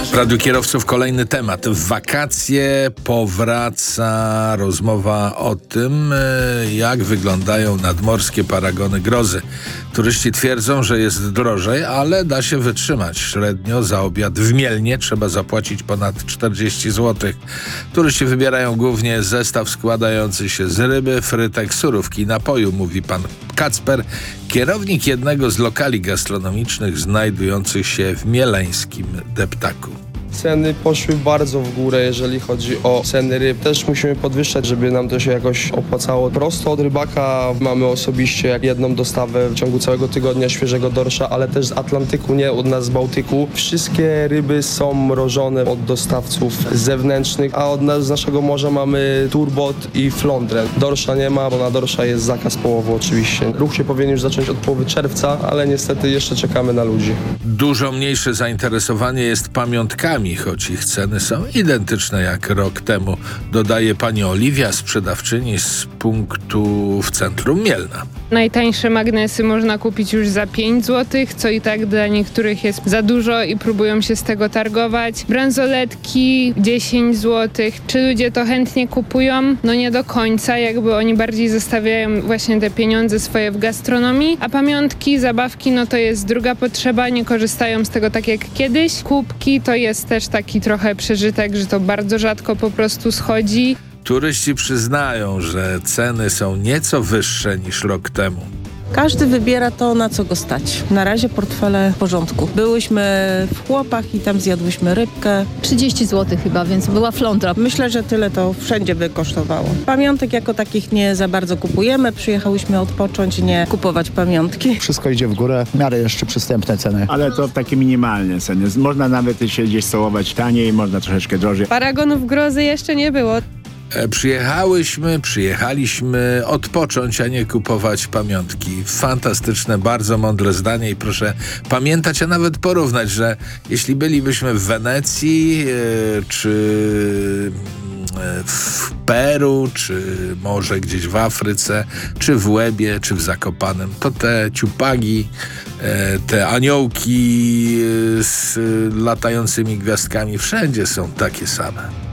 W Radiu Kierowców kolejny temat. W wakacje powraca rozmowa o tym, jak wyglądają nadmorskie paragony grozy. Turyści twierdzą, że jest drożej, ale da się wytrzymać. Średnio za obiad w Mielnie trzeba zapłacić ponad 40 zł. Turyści wybierają głównie zestaw składający się z ryby, frytek, surówki i napoju, mówi pan Kacper, kierownik jednego z lokali gastronomicznych znajdujących się w mieleńskim Deptaku. Ceny poszły bardzo w górę, jeżeli chodzi o ceny ryb. Też musimy podwyższać, żeby nam to się jakoś opłacało. Prosto od rybaka mamy osobiście jedną dostawę w ciągu całego tygodnia świeżego dorsza, ale też z Atlantyku, nie od nas z Bałtyku. Wszystkie ryby są mrożone od dostawców zewnętrznych, a od nas z naszego morza mamy turbot i flądrę. Dorsza nie ma, bo na dorsza jest zakaz połowu oczywiście. Ruch się powinien już zacząć od połowy czerwca, ale niestety jeszcze czekamy na ludzi. Dużo mniejsze zainteresowanie jest pamiątkami, choć ich ceny są identyczne jak rok temu, dodaje pani Oliwia, sprzedawczyni z punktu w centrum Mielna. Najtańsze magnesy można kupić już za 5 zł, co i tak dla niektórych jest za dużo i próbują się z tego targować. Bransoletki 10 zł. Czy ludzie to chętnie kupują? No nie do końca, jakby oni bardziej zostawiają właśnie te pieniądze swoje w gastronomii, a pamiątki, zabawki, no to jest druga potrzeba, nie korzystają z tego tak jak kiedyś. Kubki to jest też taki trochę przeżytek, że to bardzo rzadko po prostu schodzi. Turyści przyznają, że ceny są nieco wyższe niż rok temu. Każdy wybiera to, na co go stać. Na razie portfele w porządku. Byłyśmy w Chłopach i tam zjadłyśmy rybkę. 30 zł chyba, więc była flądra. Myślę, że tyle to wszędzie by kosztowało. Pamiątek jako takich nie za bardzo kupujemy. Przyjechałyśmy odpocząć, nie kupować pamiątki. Wszystko idzie w górę, w miarę jeszcze przystępne ceny. Ale to takie minimalne ceny. Można nawet się gdzieś stołować taniej, można troszeczkę drożej. Paragonów grozy jeszcze nie było. Przyjechaliśmy odpocząć, a nie kupować pamiątki. Fantastyczne, bardzo mądre zdanie i proszę pamiętać, a nawet porównać, że jeśli bylibyśmy w Wenecji, czy w Peru, czy może gdzieś w Afryce, czy w Łebie, czy w Zakopanem, to te ciupagi, te aniołki z latającymi gwiazdkami wszędzie są takie same.